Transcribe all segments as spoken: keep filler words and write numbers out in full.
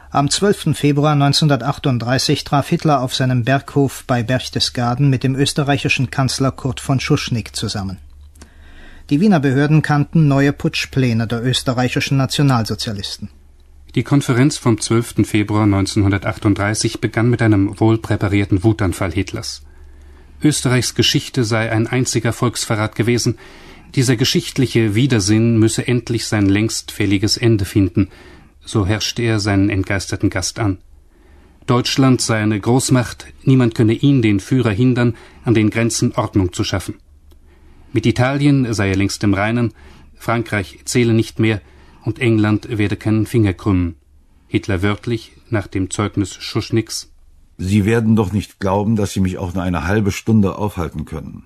Am zwölften Februar neunzehnhundertachtunddreißig traf Hitler auf seinem Berghof bei Berchtesgaden mit dem österreichischen Kanzler Kurt von Schuschnigg zusammen. Die Wiener Behörden kannten neue Putschpläne der österreichischen Nationalsozialisten. Die Konferenz vom zwölften Februar neunzehnhundertachtunddreißig begann mit einem wohlpräparierten Wutanfall Hitlers. Österreichs Geschichte sei ein einziger Volksverrat gewesen. Dieser geschichtliche Widersinn müsse endlich sein längst fälliges Ende finden. So herrschte er seinen entgeisterten Gast an. Deutschland sei eine Großmacht, niemand könne ihn, den Führer, hindern, an den Grenzen Ordnung zu schaffen. Mit Italien sei er längst im Reinen, Frankreich zähle nicht mehr und England werde keinen Finger krümmen. Hitler wörtlich, nach dem Zeugnis Schuschniggs: Sie werden doch nicht glauben, dass Sie mich auch nur eine halbe Stunde aufhalten können.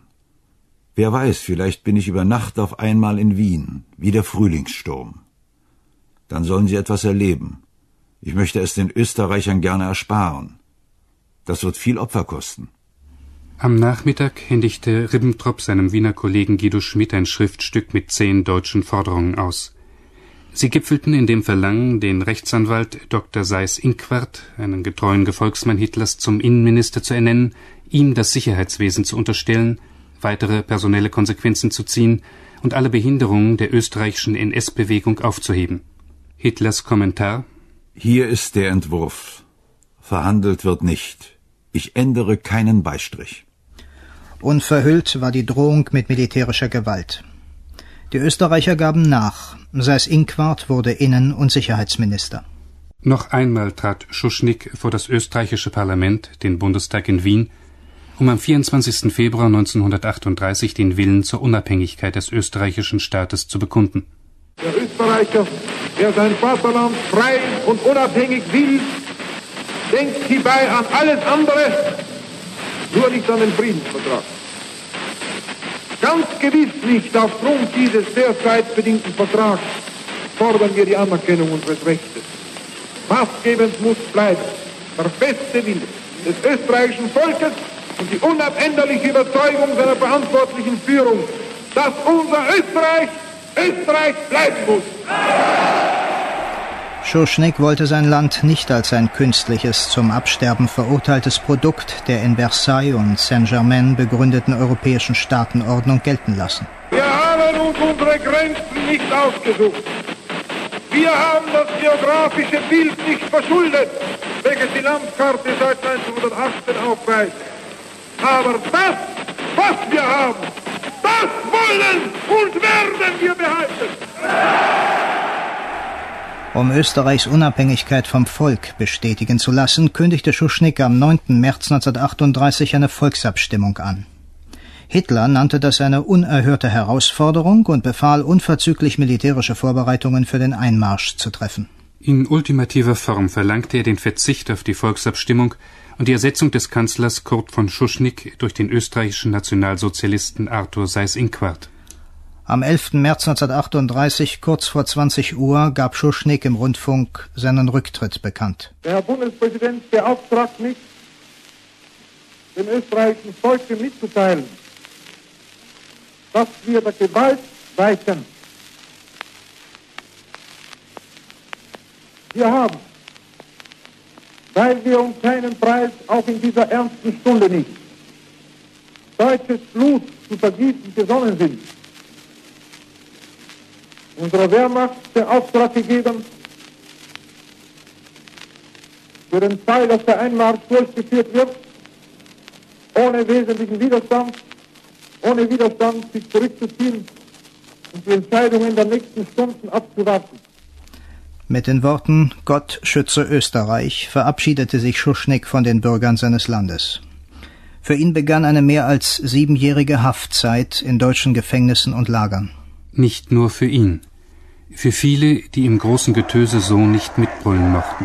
Wer weiß, vielleicht bin ich über Nacht auf einmal in Wien, wie der Frühlingssturm. Dann sollen Sie etwas erleben. Ich möchte es den Österreichern gerne ersparen. Das wird viel Opfer kosten. Am Nachmittag händigte Ribbentrop seinem Wiener Kollegen Guido Schmidt ein Schriftstück mit zehn deutschen Forderungen aus. Sie gipfelten in dem Verlangen, den Rechtsanwalt Doktor Seyß-Inquart, einen getreuen Gefolgsmann Hitlers, zum Innenminister zu ernennen, ihm das Sicherheitswesen zu unterstellen, weitere personelle Konsequenzen zu ziehen und alle Behinderungen der österreichischen N S-Bewegung aufzuheben. Hitlers Kommentar: Hier ist der Entwurf. Verhandelt wird nicht. Ich ändere keinen Beistrich. Unverhüllt war die Drohung mit militärischer Gewalt. Die Österreicher gaben nach. Seyß-Inquart wurde Innen- und Sicherheitsminister. Noch einmal trat Schuschnigg vor das österreichische Parlament, den Bundestag in Wien, um am vierundzwanzigsten Februar neunzehnhundertachtunddreißig den Willen zur Unabhängigkeit des österreichischen Staates zu bekunden. Der Österreicher, der sein Vaterland frei und unabhängig will, denkt hierbei an alles andere, nur nicht an den Friedensvertrag. Ganz gewiss nicht aufgrund dieses derzeit bedingten Vertrags fordern wir die Anerkennung unseres Rechtes. Maßgebend muss bleiben der feste Wille des österreichischen Volkes und die unabänderliche Überzeugung seiner verantwortlichen Führung, dass unser Österreich Österreich bleiben muss. Schuschnigg wollte sein Land nicht als ein künstliches, zum Absterben verurteiltes Produkt der in Versailles und Saint-Germain begründeten europäischen Staatenordnung gelten lassen. Wir haben uns unsere Grenzen nicht ausgesucht. Wir haben das geografische Bild nicht verschuldet, welches die Landkarte seit neunzehnhundertachtzehn aufweist. Aber das, was wir haben, das wollen und werden wir behalten. Um Österreichs Unabhängigkeit vom Volk bestätigen zu lassen, kündigte Schuschnigg am neunten März neunzehnhundertachtunddreißig eine Volksabstimmung an. Hitler nannte das eine unerhörte Herausforderung und befahl, unverzüglich militärische Vorbereitungen für den Einmarsch zu treffen. In ultimativer Form verlangte er den Verzicht auf die Volksabstimmung und die Ersetzung des Kanzlers Kurt von Schuschnigg durch den österreichischen Nationalsozialisten Arthur Seyß-Inquart. Am elften März neunzehnhundertachtunddreißig, kurz vor zwanzig Uhr, gab Schuschnigg im Rundfunk seinen Rücktritt bekannt. Der Herr Bundespräsident beauftragt mich, dem österreichischen Volke mitzuteilen, dass wir der Gewalt weichen. Wir haben, weil wir um keinen Preis, auch in dieser ernsten Stunde nicht, deutsches Blut zu vergießen gesonnen sind, unserer Wehrmacht den Auftrag gegeben, für den Fall, dass der Einmarsch durchgeführt wird, ohne wesentlichen Widerstand, ohne Widerstand sich zurückzuziehen und die Entscheidungen der nächsten Stunden abzuwarten. Mit den Worten »Gott schütze Österreich« verabschiedete sich Schuschnigg von den Bürgern seines Landes. Für ihn begann eine mehr als siebenjährige Haftzeit in deutschen Gefängnissen und Lagern. Nicht nur für ihn. Für viele, die im großen Getöse so nicht mitbrüllen mochten.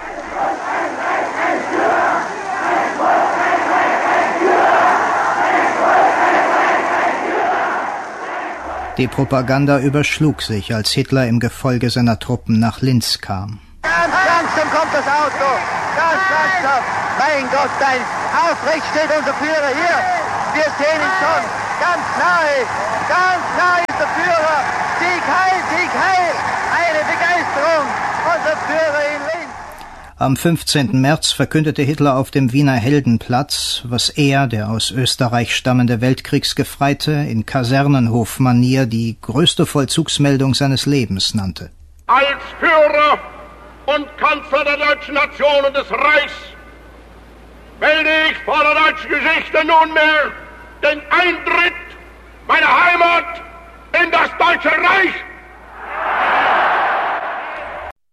Die Propaganda überschlug sich, als Hitler im Gefolge seiner Truppen nach Linz kam. Ganz langsam kommt das Auto. Ganz langsam. Mein Gott, ein aufrecht steht unser Führer hier. Wir sehen ihn schon. Ganz nahe. Ganz nahe ist der Führer. Sieg heil, Sieg heil. Eine Begeisterung. Unser Führer in Linz. Am fünfzehnten März verkündete Hitler auf dem Wiener Heldenplatz, was er, der aus Österreich stammende Weltkriegsgefreite, in Kasernenhofmanier die größte Vollzugsmeldung seines Lebens nannte. Als Führer und Kanzler der deutschen Nation und des Reichs melde ich vor der deutschen Geschichte nunmehr den Eintritt meiner Heimat in das Deutsche Reich.